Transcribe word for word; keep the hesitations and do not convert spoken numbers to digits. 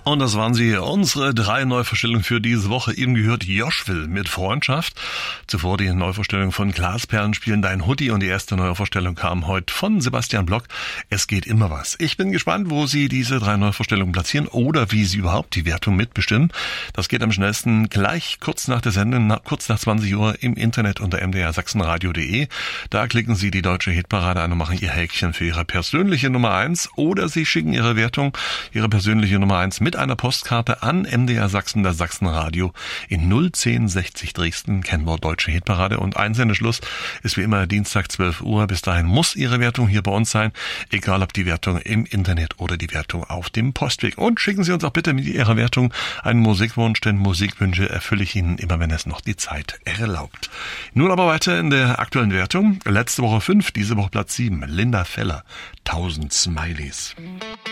Und das waren sie, unsere drei Neuvorstellungen für diese Woche. Eben gehört Joshville mit Freundschaft. Zuvor die Neuvorstellung von Glasperlen spielen Dein Hoodie und die erste Neuvorstellung kam heute von Sebastian Block. Es geht immer was. Ich bin gespannt, wo Sie diese drei Neuvorstellungen platzieren oder wie Sie überhaupt die Wertung mitbestimmen. Das geht am schnellsten gleich kurz nach der Sendung, na, kurz nach zwanzig Uhr im Internet unter m d r sachsenradio punkt d e. Da klicken Sie die deutsche Hitparade an und machen Ihr Häkchen für Ihre persönliche Nummer eins oder Sie schicken Ihre Wertung, Ihre persönliche Nummer eins mit einer Postkarte an M D R Sachsen, das Sachsenradio in null zehn sechzig Dresden, Kennwort Deutsche Hitparade. Und Einsendeschluss ist wie immer Dienstag zwölf Uhr. Bis dahin muss Ihre Wertung hier bei uns sein, egal ob die Wertung im Internet oder die Wertung auf dem Postweg. Und schicken Sie uns auch bitte mit Ihrer Wertung einen Musikwunsch, denn Musikwünsche erfülle ich Ihnen immer, wenn es noch die Zeit erlaubt. Nun aber weiter in der aktuellen Wertung. Letzte Woche fünf, diese Woche Platz sieben. Linda Feller, tausend Smileys.